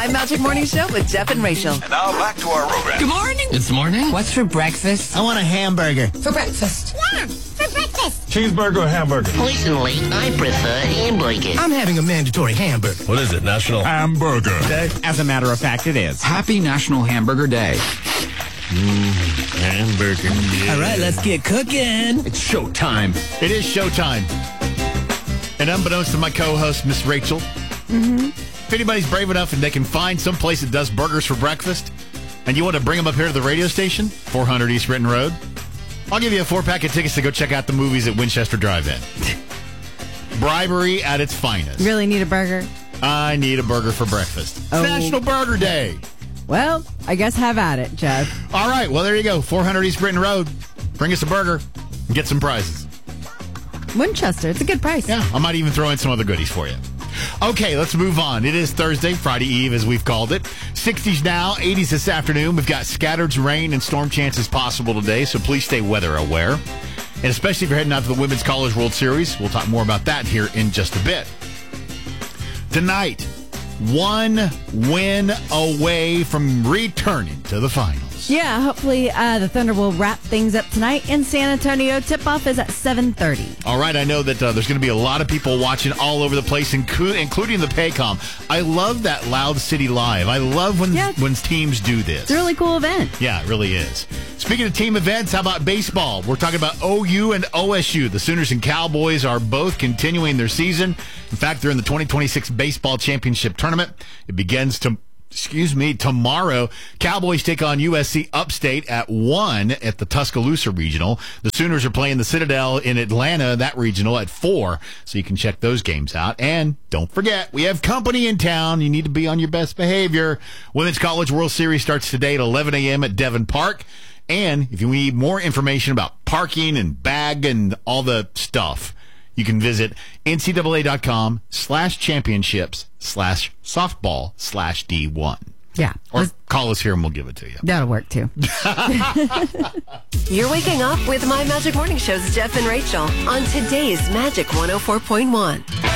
My Magic Morning Show with Jeff and Rachel. And now back to our program. Good morning. It's morning. What's for breakfast? I want a hamburger. For breakfast. Yeah, for breakfast. Cheeseburger or hamburger? Personally, I prefer hamburgers. I'm having a mandatory hamburger. What is it, National Hamburger Day? As a matter of fact, it is. Happy National Hamburger Day. Hamburger. Yeah. All right, let's get cooking. It's showtime. It is showtime. And unbeknownst to my co-host, Miss Rachel, if anybody's brave enough and they can find some place that does burgers for breakfast, and you want to bring them up here to the radio station, 400 East Renton Road, I'll give you a 4-pack of tickets to go check out the movies at Winchester Drive-In. Bribery at its finest. Really need a burger? I need a burger for breakfast. It's National Burger Day. Well, I guess have at it, Jeff. All right, well, there you go. 400 East Renton Road. Bring us a burger and get some prizes. Winchester, it's a good price. Yeah, I might even throw in some other goodies for you. Okay, let's move on. It is Thursday, Friday Eve, as we've called it. 60s now, 80s this afternoon. We've got scattered rain and storm chances possible today, so please stay weather aware. And especially if you're heading out to the Women's College World Series. We'll talk more about that here in just a bit. Tonight, one win away from returning to the finals. Yeah, hopefully the Thunder will wrap things up tonight in San Antonio. Tip-off is at 7:30. All right, I know that there's going to be a lot of people watching all over the place, including the Paycom. I love that Loud City Live. I love when teams do this. It's a really cool event. Yeah, it really is. Speaking of team events, how about baseball? We're talking about OU and OSU. The Sooners and Cowboys are both continuing their season. In fact, they're in the 2026 Baseball Championship Tournament. It begins tomorrow. Cowboys take on USC Upstate at 1 at the Tuscaloosa Regional. The Sooners are playing the Citadel in Atlanta, that regional, at 4. So you can check those games out. And don't forget, we have company in town. You need to be on your best behavior. Women's College World Series starts today at 11 a.m. at Devon Park. And if you need more information about parking and bag and all the stuff, you can visit ncaa.com/championships/softball/D1. Yeah. Or call us here and we'll give it to you. That'll work, too. You're waking up with My Magic Morning Show's Jeff and Rachel on today's Magic 104.1.